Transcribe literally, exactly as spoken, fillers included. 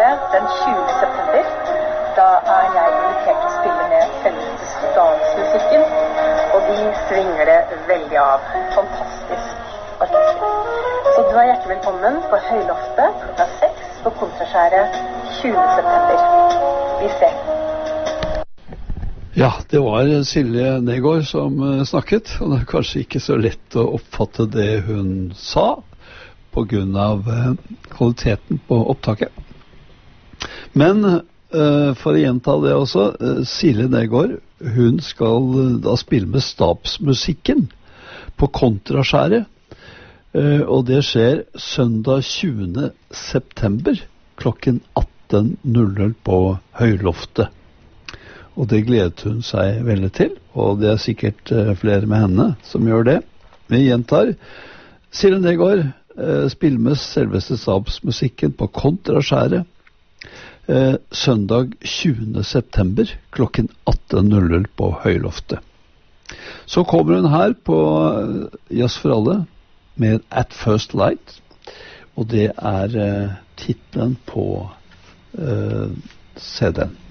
den tjuende september. Da er jeg invitert til å spille med selveste statsmusikken, og de svinger det veldig av. Fantastisk orkester. Så du er hjertelig velkommen på Høyloftet klokka seks på Kontraskjæret tjuende september. Vi ses. Ja, det var Silje Negård som snakket, og det er kanskje ikke så lett å oppfatte det hun sa på grunn av kvaliteten på opptaket. Men uh, for å gjenta det også, uh, Silje Negård, hun skal uh, da spille med stabsmusikken på Kontraskjæret, uh, og det skjer søndag tjuende september klokken atten null null på Høyloftet. Og det gledet hun seg veldig til, og det er sikkert uh, flere med henne som gjør det. Vi gjentar, Silje Negård uh, spiller med selveste stabsmusikken på Kontraskjæret uh, søndag tjuende september klokken atten null null på Høyloftet. Så kommer hun her på uh, Jazz for alle med At First Light, og det er uh, titlen på uh, C D-en.